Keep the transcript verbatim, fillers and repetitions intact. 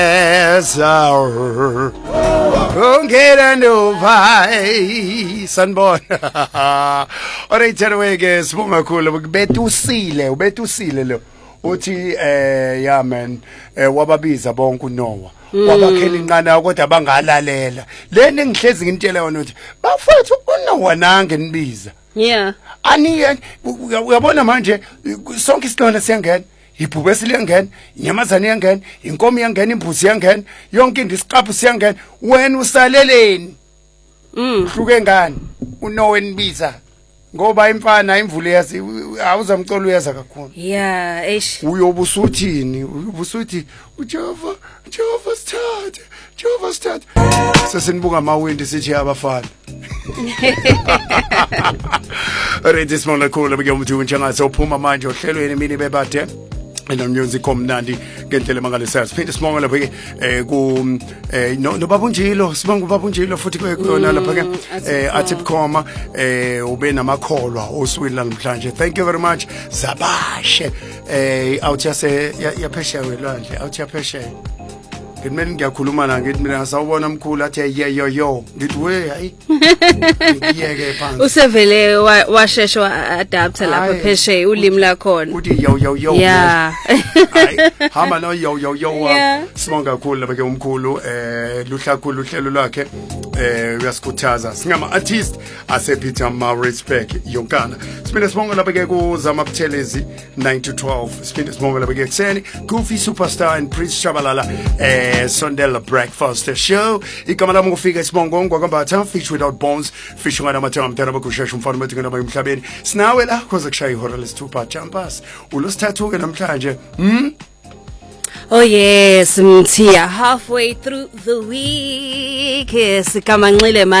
Ezar ungena novai sanibona. Alright, anyway ke sibonga kakhulu betusile ubetusile lo uthi eh yeah man eh wababiza bonke uNoah wabakhela inqana kodwa bangalalela leni ngihlezi ngintshela yona ukuthi bafethu uNoah nange nibiza yeah ani uyabona manje sonke isilona siyangena ibhube siliyangena inyamazane iyangena inkomo iyangena imbuzi iyangena yonke into isiqaphu siyangena wena usaleleni mm hluke ngani uNoah enibiza ngoba imfana imvule yazi awuzamcolo uyaza kakhulu yeah eish uyobusuthini uyobusuthi uJehova Jehova start Jehova start sesinibuka amawindi sithi abafana Alright, isibona khona beke umuntu njengase uphuma manje ohlelweni mini bebade ena music komnandi ngendlela mangalesa siphinde sibonga lapha ke eh ku eh no babunjilo sibonga babunjilo futhi kuyona lapha ke eh atipcoma eh ube namakholwa oswila namhlanje. Thank you very much Zabashe eh out yase yaphesheya welwandle out yaphesheya ngimene ngiyakhuluma na ngithi mina sawubona umkhulu athi ye yo yo ngithi we hayi ngiyeke phansi usevele washesha adapt lapha phesheya ulimi lakhona uthi yo yo yo yeah hamba no yo yo yo sibonga kakhulu lapha ke umkhulu eh luhla kakhulu uhlelo lwakhe eh uyasikhuthaza singama artist ase Peter Maritzburg yonkana sibone sibonga lapha ke kuzama Buthelezi nine to twelve sibone sibonga lapha ke kuseni Goofy Superstar and Prince Shabalala eh Sondela Breakfast Show igama lami ngufika sibongo ngwakambatha Fish Without Bones fish ngana mathanga mthana bakushesha umfana mathi ngena emhlabeni sinawe la khoza kushaya ihora lesithupha jumpers ulosithathu ke namhlanje hm oh yes mthia halfway through the week yes kamanxile